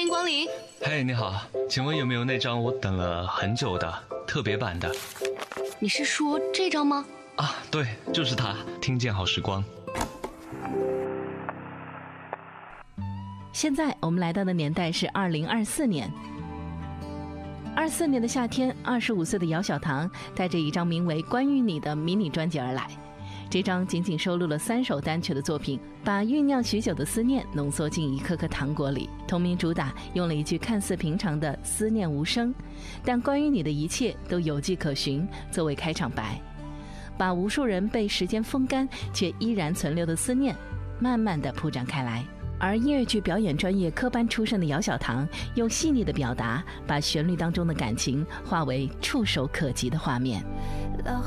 迎光临。 嘿，你好，请问有没有那张我等了很久的特别版的？ 你是说这张吗？ 啊，对，就是它，听见好时光。 现在我们来到的年代是2024年。24年的夏天，25岁的姚小棠带着一张名为《关于你》的迷你专辑而来。这张仅仅收录了3首单曲的作品，把酝酿许久的思念浓缩进一颗颗糖果里。同名主打用了一句看似平常的思念无声，但关于你的一切都有迹可循，作为开场白，把无数人被时间风干却依然存留的思念慢慢地铺展开来。而音乐剧表演专业科班出身的姚小棠，用细腻的表达把旋律当中的感情化为触手可及的画面。